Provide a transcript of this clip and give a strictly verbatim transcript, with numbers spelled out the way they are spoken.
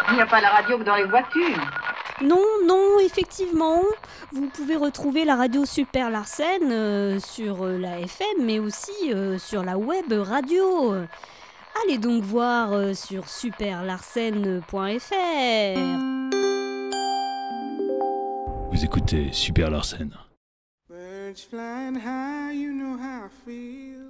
Il n'y a pas la radio que dans les voitures. Non, non, effectivement. Vous pouvez retrouver la radio Super Larsen euh, sur euh, la F M, mais aussi euh, sur la web radio. Allez donc voir euh, sur super larsen point f r. Vous écoutez Super Larsen. Birds flying high, you know how I feel.